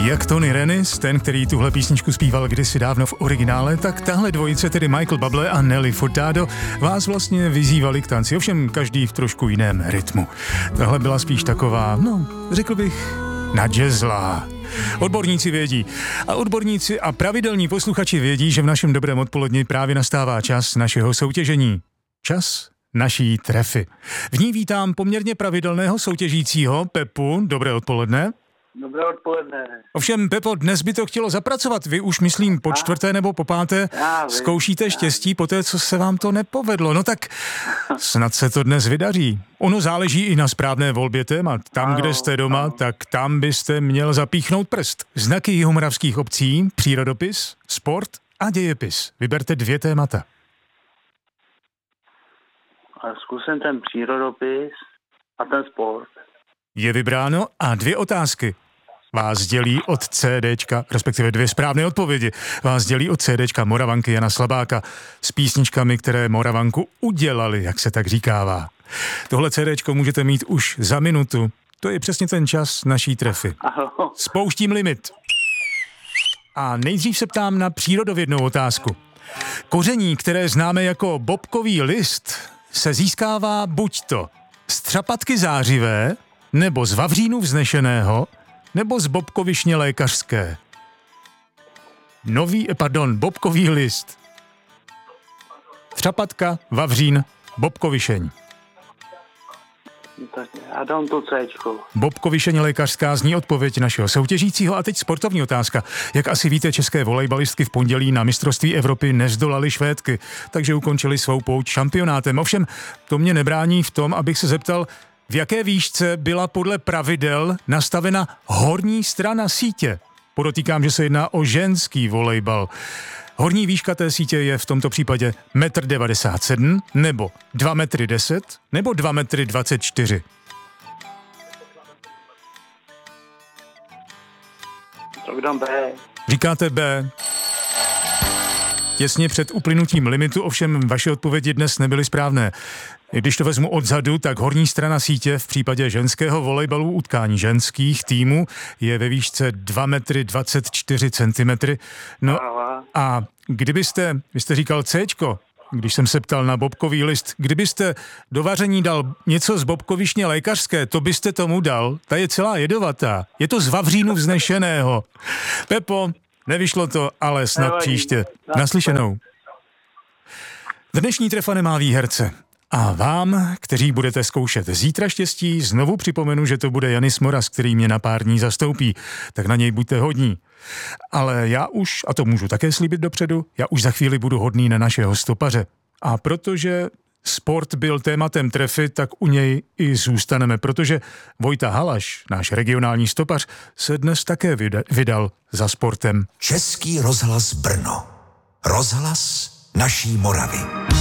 Jak Tony Rennis, ten, který tuhle písničku zpíval kdysi dávno v originále, tak tahle dvojice, tedy Michael Bublé a Nelly Furtado, vás vlastně vyzývali k tanci, ovšem každý v trošku jiném rytmu. Tahle byla spíš taková, řekl bych, nadžezlá. Odborníci vědí. A odborníci a pravidelní posluchači vědí, že v našem dobrém odpoledni právě nastává čas našeho soutěžení. Čas naší trefy. V ní vítám poměrně pravidelného soutěžícího Pepu. Dobré odpoledne. Dobré odpoledne. Ovšem, Pepo, dnes by to chtělo zapracovat. Vy už, myslím, po čtvrté nebo po páté zkoušíte štěstí po té, co se vám to nepovedlo. No tak snad se to dnes vydaří. Ono záleží i na správné volbě témat. Tam, kde jste doma, tak tam byste měl zapíchnout prst. Znaky jihomoravských obcí, přírodopis, sport a dějepis. Vyberte 2 témata. A zkusím ten přírodopis a ten sport. Je vybráno a 2 otázky vás dělí od CDčka, respektive 2 správné odpovědi, vás dělí od CDčka Moravanky Jana Slabáka s písničkami, které Moravanku udělali, jak se tak říkává. Tohle CDčko můžete mít už za minutu. To je přesně ten čas naší trefy. Spouštím limit. A nejdřív se ptám na přírodovědnou otázku. Koření, které známe jako bobkový list, se získává buďto z třapatky zářivé, nebo z vavřínu vznešeného, nebo z bobkovišně lékařské. Bobkový list. Třapatka, vavřín, bobkovišeň. Tak já dám to Cčko. Bobkovišeň lékařská zní odpověď našeho soutěžícího. A teď sportovní otázka. Jak asi víte, české volejbalistky v pondělí na mistrovství Evropy nezdolaly Švédky, takže ukončili svou pouť šampionátem. Ovšem, to mě nebrání v tom, abych se zeptal, v jaké výšce byla podle pravidel nastavena horní strana sítě? Podotýkám, že se jedná o ženský volejbal. Horní výška té sítě je v tomto případě 1,97 m, nebo 2,10 m, nebo 2,24 m. Tak dám B. Říkáte B. Těsně před uplynutím limitu, ovšem vaše odpovědi dnes nebyly správné. Když to vezmu odzadu, tak horní strana sítě v případě ženského volejbalu utkání ženských týmů je ve výšce 2,24 m. No a vy jste říkal Cčko, když jsem se ptal na bobkový list, kdybyste do vaření dal něco z bobkovišně lékařské, to byste tomu dal, ta je celá jedovatá. Je to z vavřínu vznešeného. Pepo, nevyšlo to, ale snad příště. Naslyšenou. Dnešní trefa nemá výherce. A vám, kteří budete zkoušet zítra štěstí, znovu připomenu, že to bude Janis Moras, který mě na pár dní zastoupí. Tak na něj buďte hodní. Ale já už, a to můžu také slíbit dopředu, já už za chvíli budu hodný na našeho stopaře. A protože sport byl tématem trefy, tak u něj i zůstaneme, protože Vojta Halaš, náš regionální stopař, se dnes také vydal za sportem. Český rozhlas Brno. Rozhlas naší Moravy.